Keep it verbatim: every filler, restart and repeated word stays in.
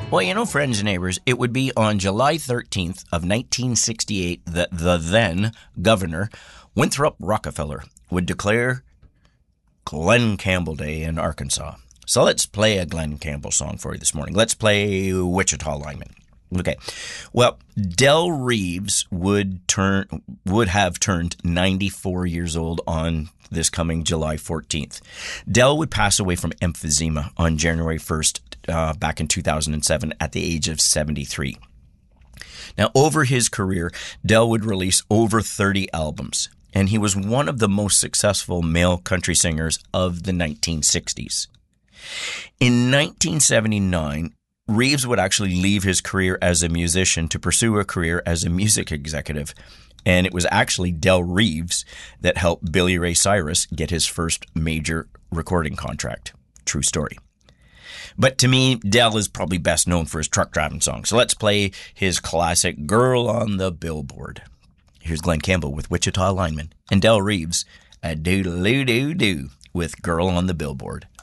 Well, you know, friends and neighbors, it would be on July thirteenth of nineteen sixty-eight that the then governor, Winthrop Rockefeller, would declare Glen Campbell Day in Arkansas. So let's play a Glen Campbell song for you this morning. Let's play Wichita Lineman. Okay. Well, Del Reeves would turn would have turned ninety-four years old on this coming July fourteenth. Del would pass away from emphysema on January first uh, back in two thousand seven at the age of seventy-three. Now, over his career, Del would release over thirty albums, and he was one of the most successful male country singers of the nineteen sixties. In nineteen seventy-nine, Reeves would actually leave his career as a musician to pursue a career as a music executive. And it was actually Del Reeves that helped Billy Ray Cyrus get his first major recording contract. True story. But to me, Del is probably best known for his truck driving song. So let's play his classic Girl on the Billboard. Here's Glen Campbell with Wichita Lineman and Del Reeves, a doodle-doo-doo-doo with Girl on the Billboard.